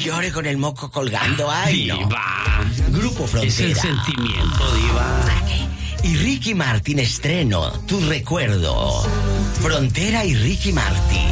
llore con el moco colgando. Ay, no. Diva. Grupo Frontera. Es el sentimiento, Diva. Y Ricky Martin estreno, Tu Recuerdo. Frontera y Ricky Martin.